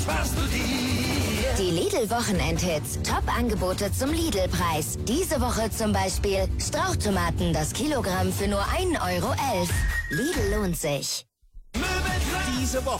sparst du dir. Die Lidl-Wochenendhits. Top-Angebote zum Lidl-Preis. Diese Woche zum Beispiel Strauchtomaten das Kilogramm für nur 1,11 €. Lidl lohnt sich. Diese Woche